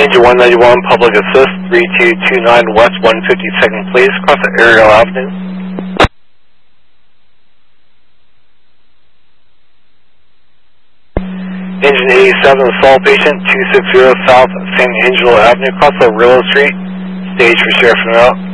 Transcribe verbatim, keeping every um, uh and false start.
Engine one ninety-one, Public Assist, three two two nine West one fifty-second Place, across the Ariel Avenue. Engine eighty-seven, assault patient, two six zero South San Angelo Avenue, across the Rillo Street. Stage for Sheriff and out.